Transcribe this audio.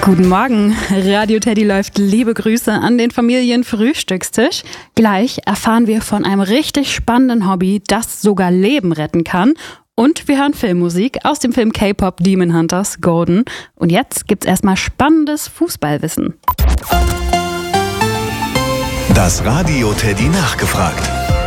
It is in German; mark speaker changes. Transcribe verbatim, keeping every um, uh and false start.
Speaker 1: Guten Morgen, Radio Teddy läuft. Liebe Grüße an den Familienfrühstückstisch. Gleich erfahren wir von einem richtig spannenden Hobby, das sogar Leben retten kann. Und wir hören Filmmusik aus dem Film K-Pop Demon Hunters Golden. Und jetzt gibt's erstmal spannendes Fußballwissen.
Speaker 2: Das Radio Teddy nachgefragt.